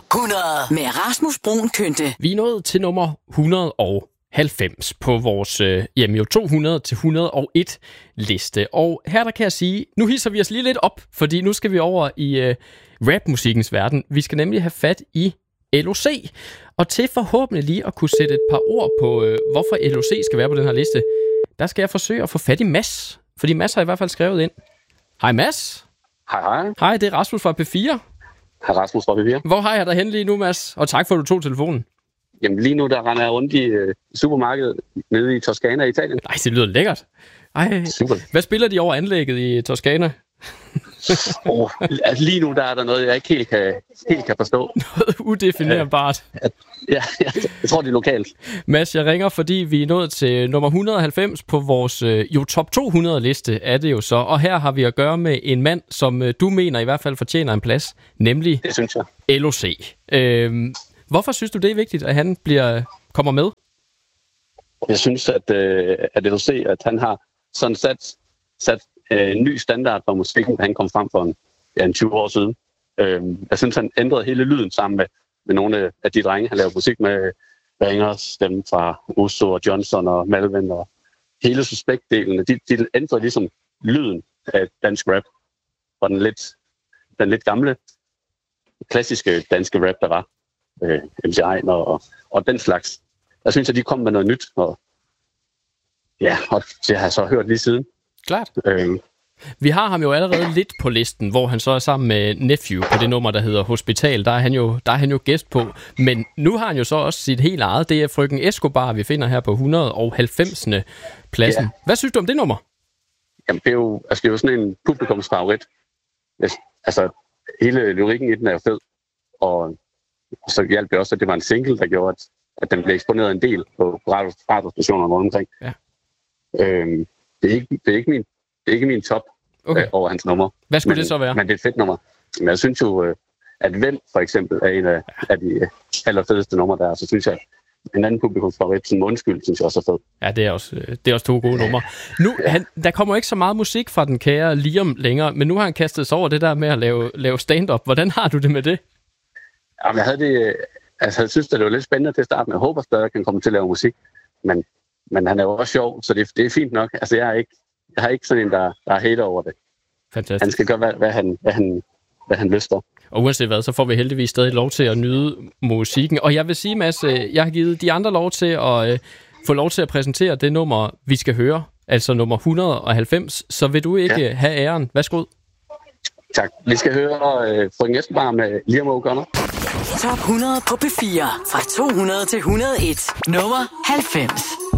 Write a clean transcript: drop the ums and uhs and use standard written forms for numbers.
100 med Rasmus Bruun Kynte. Vi er nået til nummer 190 på vores 200 til 101 liste. Og her der kan jeg sige, nu hisser vi os lige lidt op, fordi nu skal vi over i rapmusikkens verden. Vi skal nemlig have fat i LOC. Og til forhåbentlig lige at kunne sætte et par ord på, hvorfor LOC skal være på den her liste, der skal jeg forsøge at få fat i Mads. Fordi Mads har i hvert fald skrevet ind. Hej Mads. Hej. Hej, det er Rasmus fra P4. Hej Rasmus fra P4. Hvor har jeg dig henne lige nu, Mads? Og tak for, at du tog telefonen. Jamen lige nu, der render jeg rundt i supermarkedet nede i Toscana i Italien. Nej, det lyder lækkert. Ej, super. Hvad spiller de over anlægget i Toscana? Altså lige nu, der er der noget, jeg ikke helt kan forstå. Noget udefinerbart. Ja, jeg tror, det er lokalt. Mads, jeg ringer, fordi vi er nået til nummer 190 på vores top 200 liste, er det jo så. Og her har vi at gøre med en mand, som du mener i hvert fald fortjener en plads, nemlig det synes jeg. LOC. Hvorfor synes du, det er vigtigt, at han kommer med? Jeg synes, at LOC, at han har sådan sat en ny standard for musikken, da han kom frem for en 20 år siden. Jeg synes, han ændrede hele lyden sammen med nogle af de drenge, han lavede musik med. Bangers, stemme fra Uso og Johnson og Malvin og hele Suspekt-delen. De ændrede ligesom lyden af dansk rap. Og den lidt gamle, klassiske danske rap, der var. MC Einar og den slags. Jeg synes, at de kom med noget nyt. Og det har jeg så hørt lige siden. Klart. Vi har ham jo allerede lidt på listen, hvor han så er sammen med Nephew på det nummer, der hedder Hospital. Der er han jo gæst på. Men nu har han jo så også sit helt eget. Det er Frøken Escobar, vi finder her på 190. pladsen. Ja. Hvad synes du om det nummer? Jamen, det er jo sådan en publikumsfavorit. Altså, hele lyrikken i den er jo fed. Og så hjalp det også, at det var en single, der gjorde, at den blev eksponeret en del på radiostationerne rundt omkring. Ja. Det er ikke min top over hans nummer. Hvad skulle det så være? Men det er et fedt nummer. Men jeg synes jo, at Hvem for eksempel er en af de allerfedeste numre der. Så synes jeg, en anden publikumsfavorit, som Undskyld, synes jeg også er fed. Ja, det er også to gode numre. Nu, der kommer ikke så meget musik fra den kære Liam længere, men nu har han kastet sig over det der med at lave stand-up. Hvordan har du det med det? Jamen, jeg synes, det var lidt spændende til at starte med. Jeg håber stadig, at han kommer til at lave musik. Men han er jo også sjov, så det er fint nok. Altså, jeg har ikke sådan en, der er hater over det. Fantastisk. Han skal gøre, hvad han lyster. Og uanset hvad, så får vi heldigvis stadig lov til at nyde musikken. Og jeg vil sige, Mads, jeg har givet de andre lov til at få lov til at præsentere det nummer, vi skal høre. Altså nummer 190. Så vil du ikke have æren. Værsgo. Tak. Vi skal høre Frøken Escobar med Liam O'Connor. Top 100 på P4 fra 200 til 101. Nummer 90.